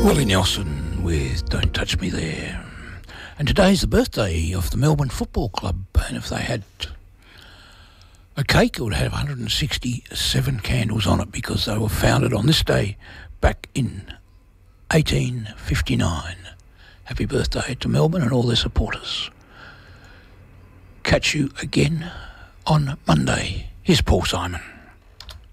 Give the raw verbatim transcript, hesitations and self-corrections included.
Willie Nelson with Don't Touch Me There. And today's the birthday of the Melbourne Football Club, and if they had a cake, it would have one hundred sixty-seven candles on it because they were founded on this day back in eighteen fifty-nine. Happy birthday to Melbourne and all their supporters. Catch you again on Monday. Here's Paul Simon.